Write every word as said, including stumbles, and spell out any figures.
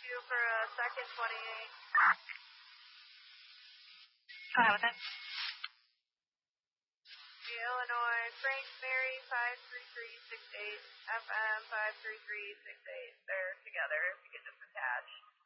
two for a second twenty-eight. Go ahead with it. The Illinois Frank Mary five three three six eight, F M five three three six eight. They're together if you could just attach.